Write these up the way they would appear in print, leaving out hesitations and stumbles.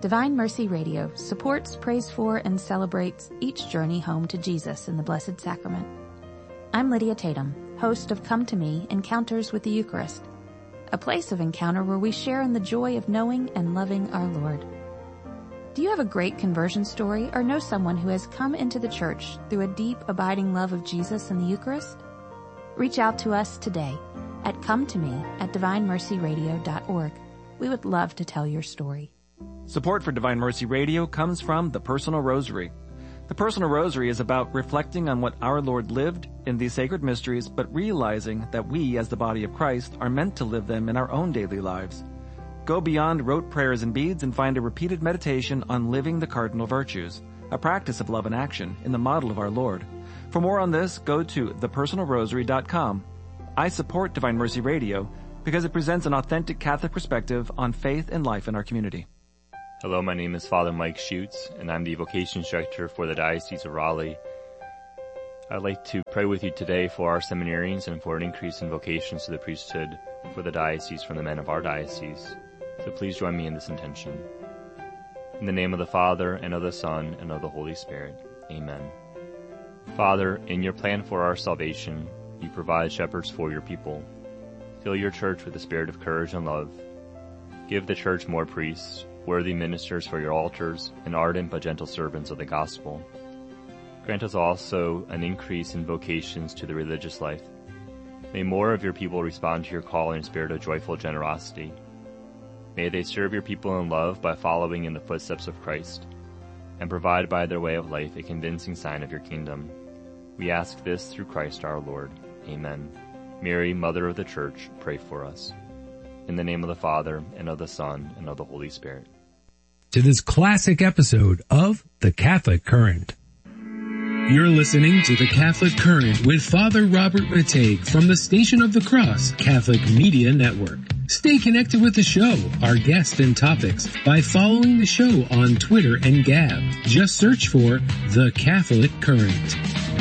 Divine Mercy Radio supports, prays for, and celebrates each journey home to Jesus in the Blessed Sacrament. I'm Lydia Tatum, host of Come to Me, Encounters with the Eucharist, a place of encounter where we share in the joy of knowing and loving our Lord. Do you have a great conversion story or know someone who has come into the church through a deep, abiding love of Jesus and the Eucharist? Reach out to us today at cometome@divinemercyradio.org. We would love to tell your story. Support for Divine Mercy Radio comes from the Personal Rosary. The Personal Rosary is about reflecting on what our Lord lived in these sacred mysteries, but realizing that we, as the body of Christ, are meant to live them in our own daily lives. Go beyond rote prayers and beads and find a repeated meditation on living the cardinal virtues, a practice of love and action in the model of our Lord. For more on this, go to thepersonalrosary.com. I support Divine Mercy Radio because it presents an authentic Catholic perspective on faith and life in our community. Hello, my name is Father Mike Schutz, and I'm the Vocations Director for the Diocese of Raleigh. I'd like to pray with you today for our seminarians and for an increase in vocations to the priesthood for the diocese from the men of our diocese. So please join me in this intention. In the name of the Father, and of the Son, and of the Holy Spirit. Amen. Father, in your plan for our salvation, you provide shepherds for your people. Fill your church with the spirit of courage and love. Give the church more priests, worthy ministers for your altars, and ardent but gentle servants of the gospel. Grant us also an increase in vocations to the religious life. May more of your people respond to your call in a spirit of joyful generosity. May they serve your people in love by following in the footsteps of Christ, and provide by their way of life a convincing sign of your kingdom. We ask this through Christ our Lord. Amen. Mary, Mother of the Church, pray for us. In the name of the Father, and of the Son, and of the Holy Spirit. To this classic episode of The Catholic Current. You're listening to The Catholic Current with Father Robert Matej from the Station of the Cross Catholic Media Network. Stay connected with the show, our guests and topics by following the show on Twitter and Gab. Just search for The Catholic Current.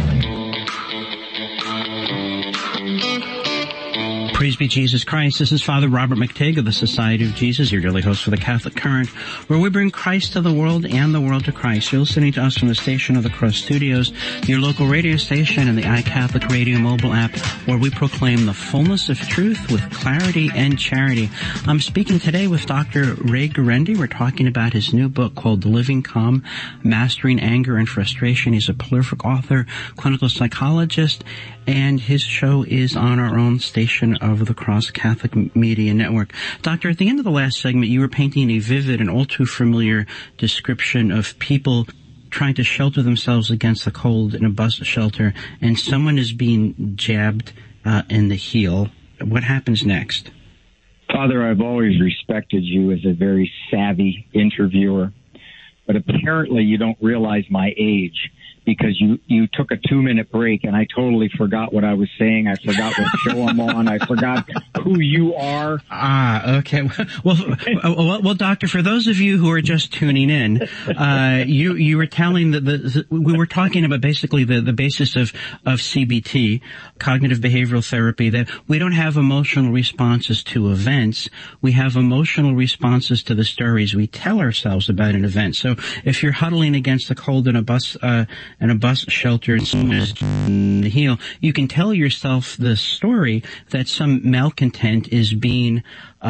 Praise be Jesus Christ. This is Father Robert McTigg of the Society of Jesus, your daily host for the Catholic Current, where we bring Christ to the world and the world to Christ. You're listening to us from the Station of the Cross Studios, your local radio station, and the iCatholic Radio mobile app, where we proclaim the fullness of truth with clarity and charity. I'm speaking today with Dr. Ray Guarendi. We're talking about his new book called Living Calm, Mastering Anger and Frustration. He's a prolific author, clinical psychologist, and his show is on our own Station of the Cross Catholic Media Network. Doctor, at the end of the last segment, you were painting a vivid and all too familiar description of people trying to shelter themselves against the cold in a bus shelter, and someone is being jabbed in the heel. What happens next? Father, I've always respected you as a very savvy interviewer, but apparently you don't realize my age, because you took a 2-minute break and I totally forgot what I was saying. I forgot what show I'm on. I forgot who you are. Okay. Well, Doctor, for those of you who are just tuning in, you were telling we were talking about basically the basis of CBT, cognitive behavioral therapy, that we don't have emotional responses to events. We have emotional responses to the stories we tell ourselves about an event. So if you're huddling against the cold in a bus shelter and someone is in the heel, you can tell yourself the story that some malcontent is being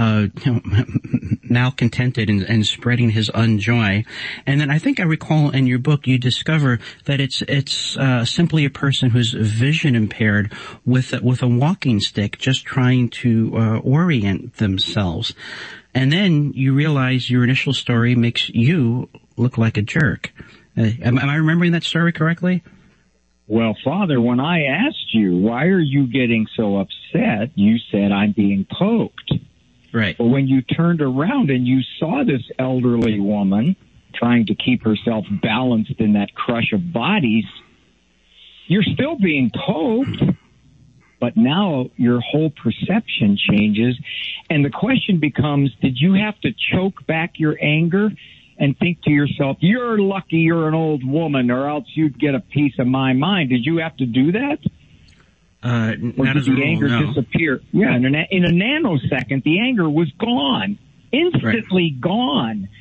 malcontented and spreading his unjoy. And then I think I recall in your book you discover that it's simply a person who's vision impaired with a walking stick, just trying to orient themselves. And then you realize your initial story makes you look like a jerk. Am I remembering that story correctly? Well, Father, when I asked you, why are you getting so upset, you said, I'm being poked. Right. But when you turned around and you saw this elderly woman trying to keep herself balanced in that crush of bodies, you're still being poked, but now your whole perception changes. And the question becomes, did you have to choke back your anger and think to yourself, you're lucky you're an old woman, or else you'd get a piece of my mind? Did you have to do that? Or did the anger disappear? Yeah, in a nanosecond, the anger was gone, instantly gone.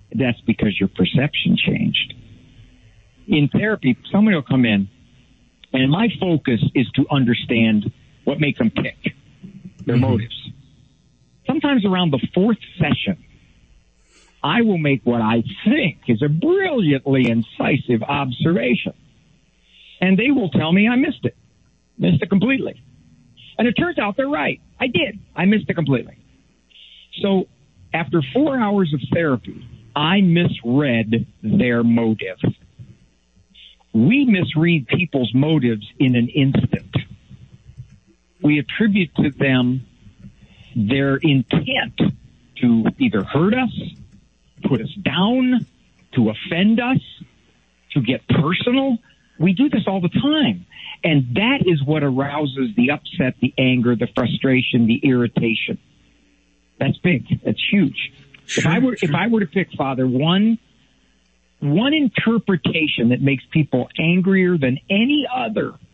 That's because your perception changed. In therapy, somebody will come in, and my focus is to understand what makes them tick, their motives. Sometimes around the fourth session, I will make what I think is a brilliantly incisive observation. And they will tell me I missed it completely. And it turns out they're right. I did. I missed it completely. So after 4 hours of therapy, I misread their motive. We misread people's motives in an instant. We attribute to them their intent to either hurt us, put us down, to offend us, to get personal. We do this all the time. And that is what arouses the upset, the anger, the frustration, the irritation. That's big. That's huge. Sure, if I were to pick, Father, one interpretation that makes people angrier than any other